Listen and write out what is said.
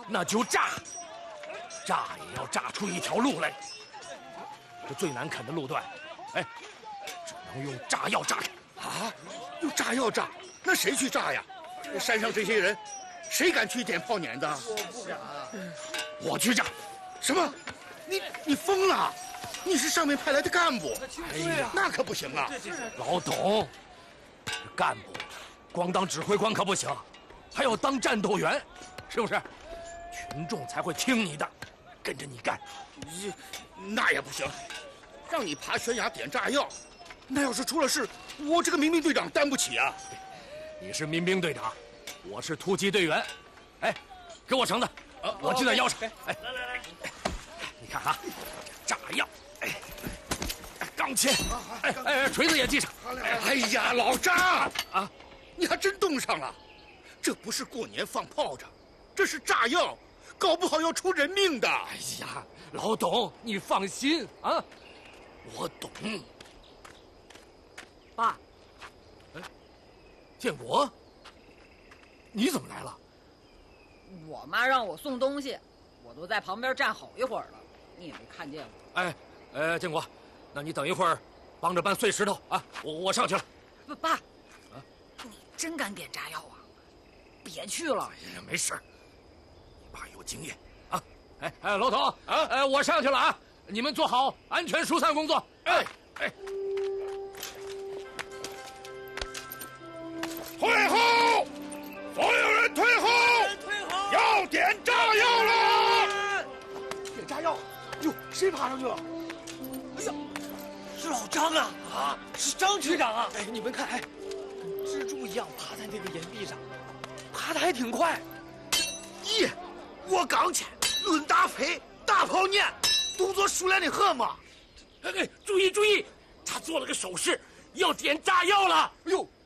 那就炸，炸也要炸出一条路来。这最难啃的路段，哎，只能用炸药炸开。 啊，用炸药炸？那谁去炸呀？山上这些人，谁敢去点炮碾子？ 我不敢。 我去炸。 什么？你疯了？你是上面派来的干部？ 哎呀， 那可不行啊！ 老董，干部光当指挥官可不行，还要当战斗员，是不是？群众才会听你的，跟着你干。 那也不行，让你爬悬崖点炸药，那要是出了事，我这个民兵队长担不起啊！ 你是民兵队长，我是突击队员。哎，给我绳子，我系在腰上。哎，来，你看啊，炸药，钢钎，锤子也系上。 哎呀，老张啊，你还真动上了！这不是过年放炮仗，这是炸药，搞不好要出人命的。 哎呀，老董，你放心啊，我懂。 爸， 建国，你怎么来了？ 我妈让我送东西，我都在旁边站好一会儿了，你也没看见我。 建国，那你等一会儿，帮着搬碎石头啊！我上去了。 爸，你真敢点炸药啊？别去了。 哎呀，没事，你爸有经验啊。老董啊，我上去了啊，你们做好安全疏散工作。哎。 退后！所有人退后！要点炸药了！ 点炸药！哟，谁爬上去了？哎呀，是老张啊！啊，是张局长啊！哎，你们看，蜘蛛一样爬在那个岩壁上，爬得还挺快。 咦，我刚去，论打飞，大炮撵，动作熟练的很嘛。 注意，他做了个手势，要点炸药了。 哎呦！